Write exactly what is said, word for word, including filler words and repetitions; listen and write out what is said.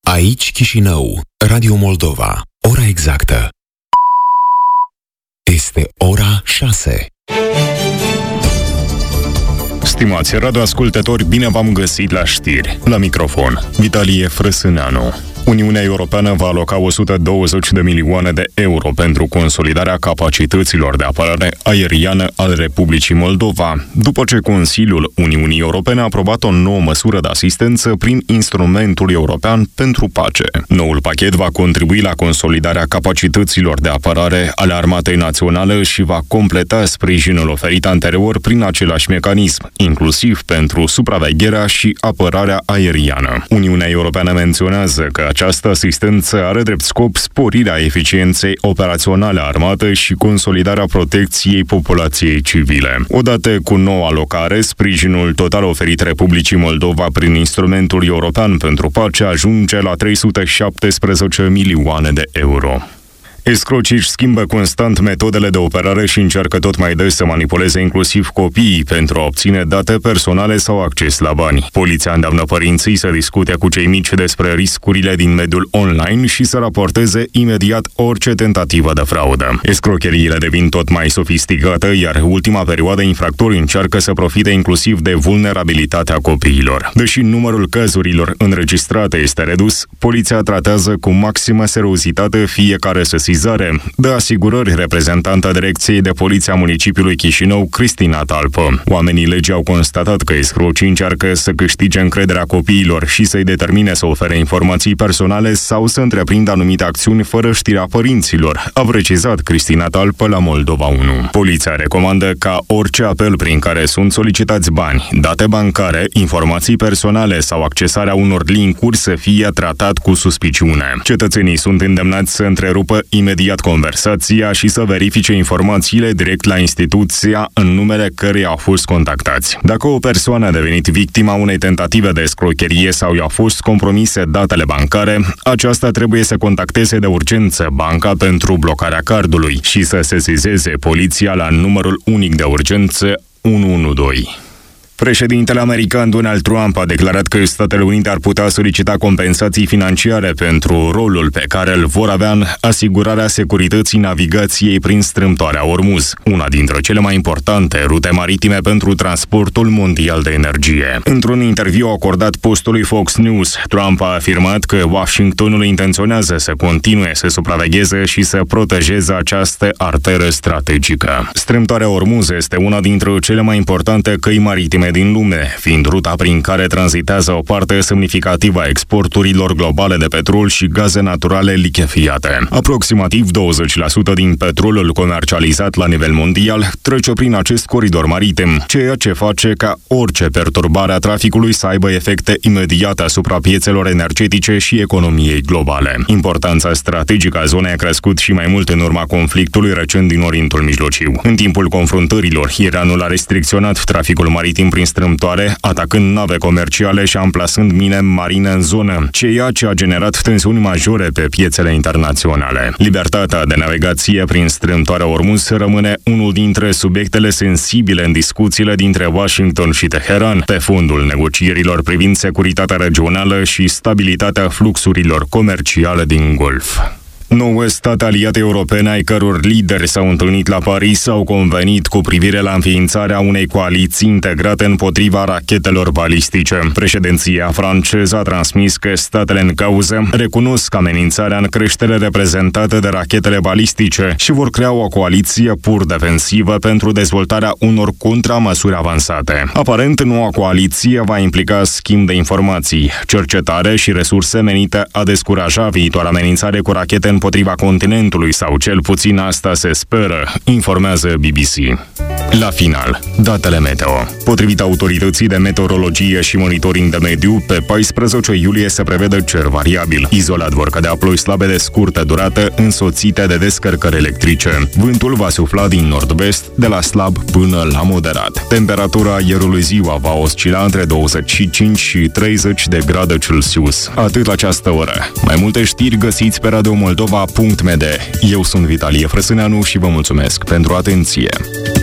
Aici Chișinău, Radio Moldova. Ora exactă este ora șase. Stimați radioascultători, bine v-am găsit la știri. La microfon, Vitalie Frăsâneanu. Uniunea Europeană va aloca o sută douăzeci de milioane de euro pentru consolidarea capacităților de apărare aeriană al Republicii Moldova, după ce Consiliul Uniunii Europene a aprobat o nouă măsură de asistență prin Instrumentul European pentru Pace. Noul pachet va contribui la consolidarea capacităților de apărare ale Armatei Naționale și va completa sprijinul oferit anterior prin același mecanism, inclusiv pentru supravegherea și apărarea aeriană. Uniunea Europeană menționează că această asistență are drept scop sporirea eficienței operaționale a armatei și consolidarea protecției populației civile. Odată cu noua alocare, sprijinul total oferit Republicii Moldova prin Instrumentul European pentru Pace ajunge la trei sute șaptesprezece milioane de euro. Escrocii își schimbă constant metodele de operare și încearcă tot mai des să manipuleze inclusiv copiii pentru a obține date personale sau acces la bani. Poliția îndeamnă părinții să discute cu cei mici despre riscurile din mediul online și să raporteze imediat orice tentativă de fraudă. Escrocheriile devin tot mai sofisticate, iar ultima perioadă infractorii încearcă să profite inclusiv de vulnerabilitatea copiilor. Deși numărul cazurilor înregistrate este redus, poliția tratează cu maximă seriozitate fiecare sesizare. De asigurări, reprezentanta Direcției de Poliție a municipiului Chișinău, Cristina Talpă. Oamenii legii au constatat că escrocii încearcă să câștige încrederea copiilor și să-i determine să ofere informații personale sau să întreprindă anumite acțiuni fără știrea părinților, a precizat Cristina Talpă la Moldova unu. Poliția recomandă ca orice apel prin care sunt solicitați bani, date bancare, informații personale sau accesarea unor linkuri să fie tratat cu suspiciune. Cetățenii sunt îndemnați să întrerupă imediat conversația și să verifice informațiile direct la instituția în numele căreia au fost contactați. Dacă o persoană a devenit victima unei tentative de escrocherie sau i-au fost compromise datele bancare, aceasta trebuie să contacteze de urgență banca pentru blocarea cardului și să sesizeze poliția la numărul unic de urgență unu unu doi. Președintele american Donald Trump a declarat că Statele Unite ar putea solicita compensații financiare pentru rolul pe care îl vor avea în asigurarea securității navigației prin strâmtoarea Ormuz, una dintre cele mai importante rute maritime pentru transportul mondial de energie. Într-un interviu acordat postului Fox News, Trump a afirmat că Washingtonul intenționează să continue să supravegheze și să protejeze această arteră strategică. Strâmtoarea Ormuz este una dintre cele mai importante căi maritime din lume, fiind ruta prin care tranzitează o parte semnificativă a exporturilor globale de petrol și gaze naturale lichefiate. Aproximativ douăzeci la sută din petrolul comercializat la nivel mondial trece prin acest coridor maritim, ceea ce face ca orice perturbare a traficului să aibă efecte imediate asupra piețelor energetice și economiei globale. Importanța strategică a zonei a crescut și mai mult în urma conflictului recent din Orientul Mijlociu. În timpul confruntărilor, Iranul a restricționat traficul maritim prin strâmtoare, atacând nave comerciale și amplasând mine marine în zonă, ceea ce a generat tensiuni majore pe piețele internaționale. Libertatea de navigație prin strâmtoarea Ormuz rămâne unul dintre subiectele sensibile în discuțiile dintre Washington și Teheran, pe fondul negocierilor privind securitatea regională și stabilitatea fluxurilor comerciale din Golf. Nouă state aliate europene ai căror lideri s-au întâlnit la Paris au convenit cu privire la înființarea unei coaliții integrate împotriva rachetelor balistice. Președinția franceză a transmis că statele în cauză recunosc amenințarea în creștere reprezentată de rachetele balistice și vor crea o coaliție pur defensivă pentru dezvoltarea unor contramăsuri avansate. Aparent, noua coaliție va implica schimb de informații, cercetare și resurse menite a descuraja viitoarea amenințare cu rachete împotriva continentului, sau cel puțin asta se speră, informează B B C. La final, datele meteo. Potrivit Autorității de Meteorologie și Monitoring de Mediu, pe paisprezece iulie se prevede cer variabil. Izolat vor cădea ploi slabe de scurtă durată, însoțite de descărcări electrice. Vântul va sufla din nord-vest, de la slab până la moderat. Temperatura aerului ziua va oscila între douăzeci și cinci și treizeci de grade Celsius. Atât la această oră. Mai multe știri găsiți pe radio moldova punct m d. Eu sunt Vitalie Frăsâneanu și vă mulțumesc pentru atenție.